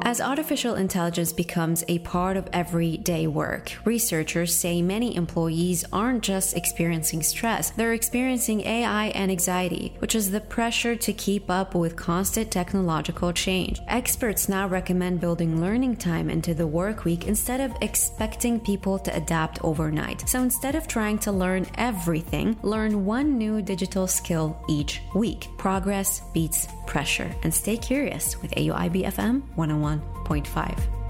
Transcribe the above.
As artificial intelligence becomes a part of everyday work, researchers say many employees aren't just experiencing stress, they're experiencing AI and anxiety, which is the pressure to keep up with constant technological change. Experts now recommend building learning time into the work week instead of expecting people to adapt overnight. So instead of trying to learn everything, learn one new digital skill each week. Progress beats pressure. And stay curious with AUIB FM 101.5.